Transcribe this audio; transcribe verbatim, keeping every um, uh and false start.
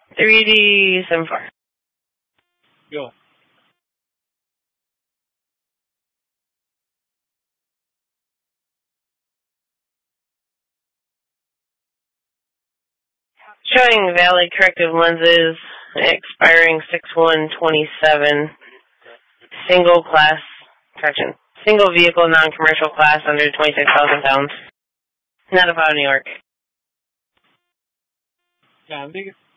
three D seven four. Go. Showing Valley corrective lenses, expiring six one twenty-seven. Single class, correction, single vehicle non-commercial class under twenty-six thousand pounds. Not about New York. Yeah, I'm thinking.